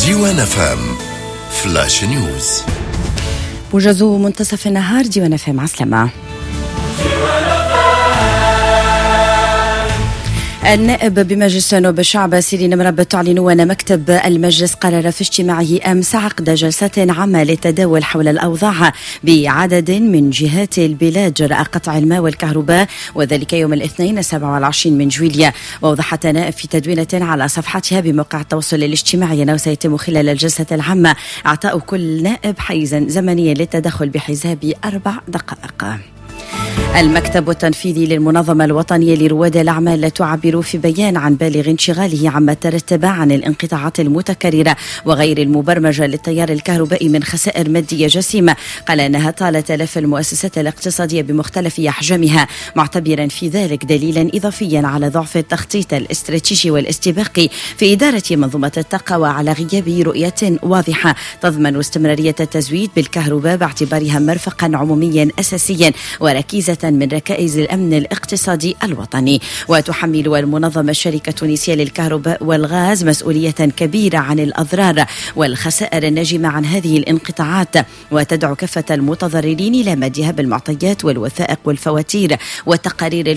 ديوان FM فلاش نيوز. موجز منتصف النهار. ديوان FM عسلامة. النائب بمجلس نواب الشعب سيرين مرابط تعلن أن مكتب المجلس قرر في اجتماعه أمس عقد جلسات عامة للتداول حول الأوضاع بعدد من جهات البلاد جراء قطع الماء والكهرباء، وذلك يوم الاثنين 27 من جويلية. وأوضحت النائب في تدوينة على صفحتها بموقع التواصل الاجتماعي أنه سيتم خلال الجلسة العامة إعطاء كل نائب حيزا زمنيا للتدخل بحساب 4 دقائق. المكتب التنفيذي للمنظمة الوطنية لرواد الأعمال تعبر في بيان عن بالغ انشغاله عما ترتب عن الانقطاعات المتكررة وغير المبرمجة للتيار الكهربائي من خسائر مادية جسيمة. قال أنها طالت آلاف المؤسسات الاقتصادية بمختلف أحجامها، معتبرا في ذلك دليلا إضافيا على ضعف التخطيط الاستراتيجي والاستباقي في إدارة منظومة الطاقة وعلى غياب رؤية واضحة تضمن استمرارية التزويد بالكهرباء باعتبارها مرفقا عموميا أساسيا وركيزة من ركائز الأمن الاقتصادي الوطني. وتحمل المنظمة الشركة التونسية للكهرباء والغاز مسؤولية كبيرة عن الأضرار والخسائر الناجمة عن هذه الانقطاعات، وتدعو كافة المتضررين إلى مدها بالمعطيات والوثائق والفواتير والتقارير